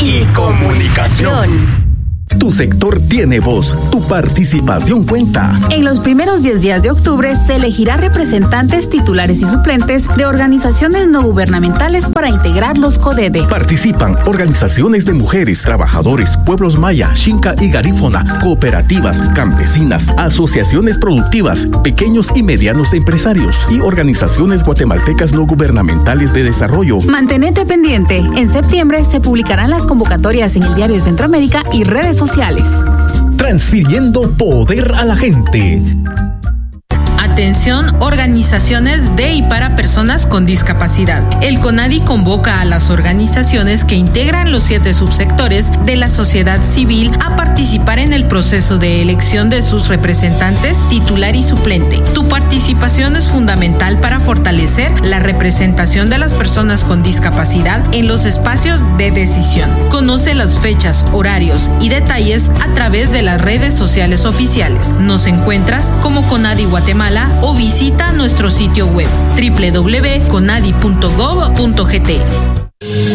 y comunicación. Tu sector tiene voz, tu participación cuenta. En los primeros 10 días de octubre se elegirá representantes titulares y suplentes de organizaciones no gubernamentales para integrar los CODEDE. Participan organizaciones de mujeres, trabajadores, pueblos maya, xinca y garífona, cooperativas, campesinas, asociaciones productivas, pequeños y medianos empresarios y organizaciones guatemaltecas no gubernamentales de desarrollo. Mantenete pendiente. En septiembre se publicarán las convocatorias en el Diario de Centroamérica y redes sociales. Transfiriendo poder a la gente. Atención, organizaciones de y para personas con discapacidad. El CONADI convoca a las organizaciones que integran los 7 subsectores de la sociedad civil a participar en el proceso de elección de sus representantes titular y suplente. Tu participación es fundamental para fortalecer la representación de las personas con discapacidad en los espacios de decisión. Conoce las fechas, horarios y detalles a través de las redes sociales oficiales. Nos encuentras como CONADI Guatemala o visita nuestro sitio web www.conadi.gov.gt.